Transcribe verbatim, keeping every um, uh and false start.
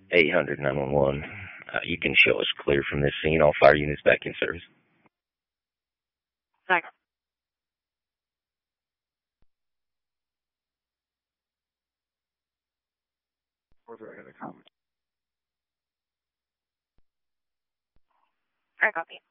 eight hundred nine one one. Uh, you can show us clear from this scene. All fire units back in service. Thanks. I copy.